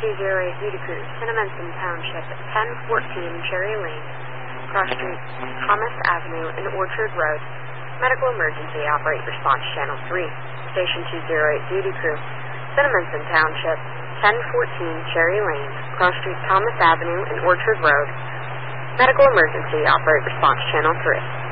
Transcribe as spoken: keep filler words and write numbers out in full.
two zero eight Duty Crew, Cinnaminson Township, ten fourteen Cherry Lane, Cross Street, Thomas Avenue, and Orchard Road. Medical emergency, operate response channel three. Station two zero eight Duty Crew, Cinnaminson Township, ten fourteen Cherry Lane, Cross Street, Thomas Avenue, and Orchard Road. Medical emergency, operate response channel three.